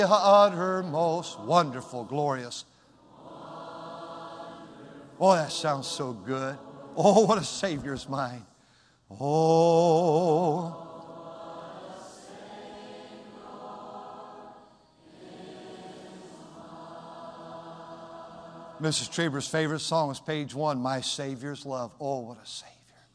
uttermost, wonderful, glorious. Oh, that sounds so good. Oh, what a Savior's mine. Oh. Mrs. Trieber's favorite song is page 1, My Savior's Love. Oh, what a Savior.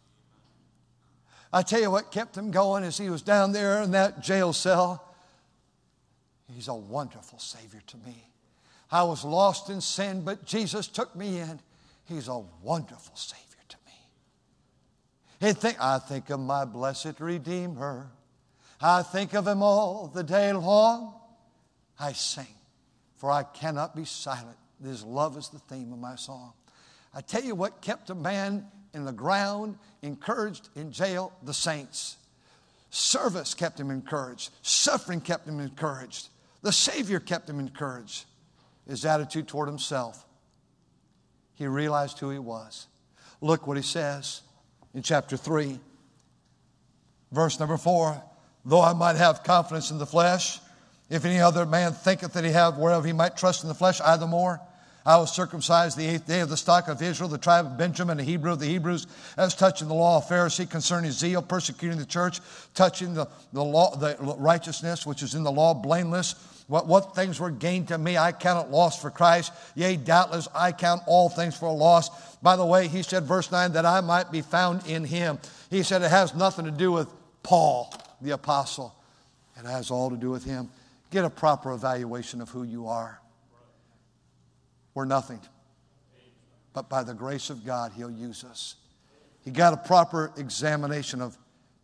I tell you what kept him going as he was down there in that jail cell. He's a wonderful Savior to me. I was lost in sin, but Jesus took me in. He's a wonderful Savior to me. I think of my blessed Redeemer. I think of Him all the day long. I sing, for I cannot be silent. His love is the theme of my song. I tell you what kept a man in the ground, encouraged in jail, the saints. Service kept him encouraged. Suffering kept him encouraged. The Savior kept him encouraged. His attitude toward himself. He realized who he was. Look what he says in chapter 3, verse number 4. Though I might have confidence in the flesh, if any other man thinketh that he have whereof he might trust in the flesh, I the more. I was circumcised the 8th day of the stock of Israel, the tribe of Benjamin, a Hebrew of the Hebrews, as touching the law of Pharisee, concerning zeal, persecuting the church, touching the law, the righteousness which is in the law, blameless. What things were gained to me, I count it loss for Christ. Yea, doubtless, I count all things for a loss. By the way, he said, verse 9, that I might be found in Him. He said it has nothing to do with Paul, the apostle. It has all to do with Him. Get a proper evaluation of who you are. We're nothing. But by the grace of God, He'll use us. He got a proper examination of